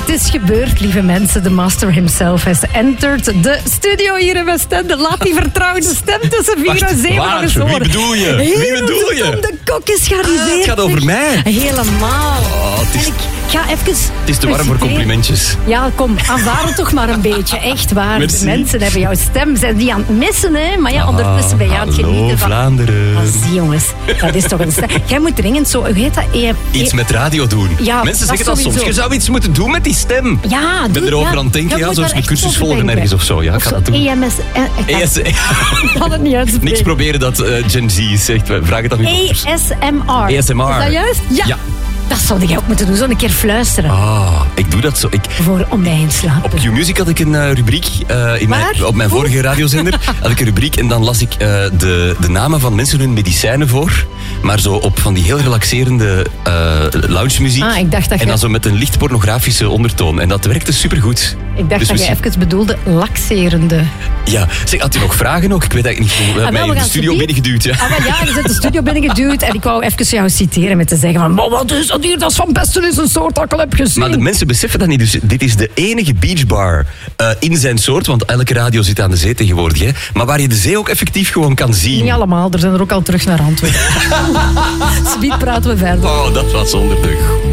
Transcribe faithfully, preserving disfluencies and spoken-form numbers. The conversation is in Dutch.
Het is gebeurd, lieve mensen. De master himself has entered de studio hier in Westende. Laat die vertrouwde stem tussen vier en zeven nog eens horen. Wie bedoel je? Wie bedoel je? Tom de Kok is gearriveerd. Ah, het gaat over mij. Helemaal. Oh, het is, en ik ga even... Het is te warm voor complimentjes. Ja, kom, aanvaard het toch maar een beetje. Echt waar. Merci. De mensen hebben jouw stem. Zijn die aan het missen, hè? Maar ja, ondertussen ben je aan het hallo, genieten van... Vlaanderen. Ah, zie, jongens. Dat is toch een stem. Jij moet dringend zo... Hoe heet dat? E- Iets e- met radio doen. Ja, Mensen dat zeggen dat soms. sowieso. Je zou iets moeten doen met die stem. Ja, Ik ben doe, erover ja. aan het denken. Je Ja, moet zoals daar een echt cursus over volgen denken. ergens of zo. Ja, ik ga dat doen. E M S... eh, Ik E S, ik kan het niet uitspreken. niks proberen dat uh, Gen Z zegt. We vragen dat nu dokters. A S M R. A S M R. Is dat juist? Ja. Ja. Dat zou jij ook moeten doen. Zo een keer fluisteren. Ah, ik doe dat zo. Ik, Voor om bij in slaap. op Q-Music had ik een uh, rubriek. Uh, in mijn, Waar? op mijn vorige radiozender had ik een rubriek. En dan las ik uh, de, de namen van mensen hun medicijnen voor. Maar zo op van die heel relaxerende uh, lounge-muziek. Ah, ik dacht dat en dan je... zo met een licht pornografische ondertoon. En dat werkte supergoed. Ik dacht Dus dat misschien- je even bedoelde laxerende. Ja, zeg, had u nog vragen ook? Ik weet eigenlijk niet. We hebben Ah, wel, mij we in de gaan studio subiet- binnengeduwd. Ja. Ah, maar ja, je zit de studio binnengeduwd en ik wou even jou citeren met te zeggen van maar wat is dat hier? Dat is van Besten is een soort dat ik al heb gezien. Maar de mensen beseffen dat niet. Dus dit is de enige beachbar uh, in zijn soort. Want elke radio zit aan de zee tegenwoordig. Hè, maar waar je de zee ook effectief gewoon kan zien. Niet allemaal, er zijn er ook al terug naar Antwerpen. Subiet praten we verder. Oh, dat was onderweg.